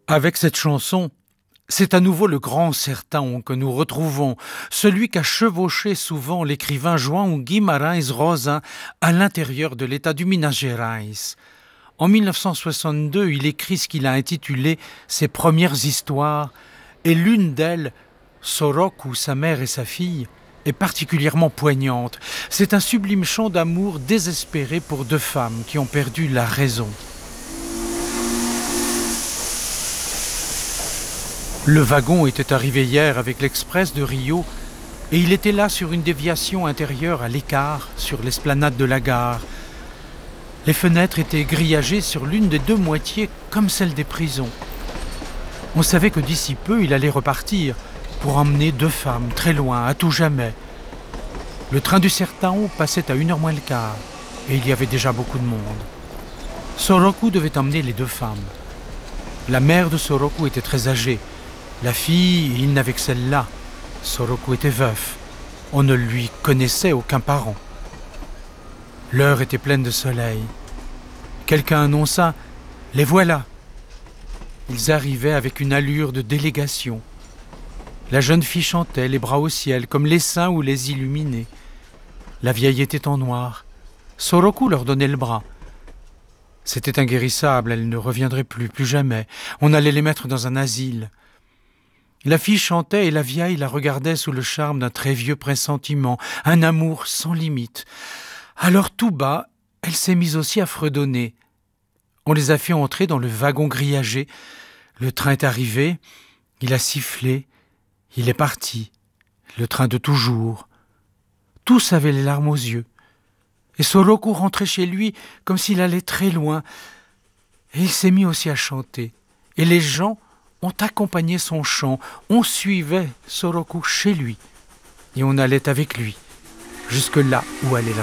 Avec cette chanson, c'est à nouveau le grand sertão que nous retrouvons, celui qu'a chevauché souvent l'écrivain João Guimarães Rosa à l'intérieur de l'État du Minas Gerais. En 1962, il écrit ce qu'il a intitulé Ses premières histoires, et l'une d'elles, Soroku, sa mère et sa fille, est particulièrement poignante. C'est un sublime chant d'amour désespéré pour deux femmes qui ont perdu la raison. Le wagon était arrivé hier avec l'express de Rio et il était là sur une déviation intérieure à l'écart, sur l'esplanade de la gare. Les fenêtres étaient grillagées sur l'une des deux moitiés comme celle des prisons. On savait que d'ici peu, il allait repartir pour emmener deux femmes très loin, à tout jamais. Le train du Sertão passait à 1h moins le quart et il y avait déjà beaucoup de monde. Soroku devait emmener les deux femmes. La mère de Soroku était très âgée. La fille, il n'avait que celle-là. Soroku était veuf. On ne lui connaissait aucun parent. L'heure était pleine de soleil. Quelqu'un annonça « Les voilà !» Ils arrivaient avec une allure de délégation. La jeune fille chantait, les bras au ciel, comme les saints ou les illuminés. La vieille était en noir. Soroku leur donnait le bras. C'était inguérissable, elles ne reviendraient plus jamais. On allait les mettre dans un asile. La fille chantait et la vieille la regardait sous le charme d'un très vieux pressentiment, un amour sans limite. Alors tout bas, elle s'est mise aussi à fredonner. On les a fait entrer dans le wagon grillagé. Le train est arrivé, il a sifflé, il est parti. Le train de toujours. Tous avaient les larmes aux yeux. Et Soroku rentrait chez lui comme s'il allait très loin. Et il s'est mis aussi à chanter. Et les gens ont accompagné son chant. On suivait Soroku chez lui. Et on allait avec lui, jusque là où allait la